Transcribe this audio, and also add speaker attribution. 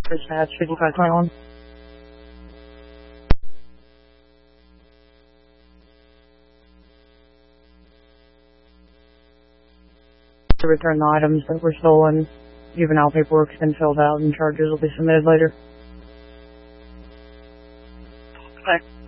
Speaker 1: Dispatch 5521. To return the items that were stolen. Juvenile paperwork's been filled out and charges will be submitted later.
Speaker 2: Okay.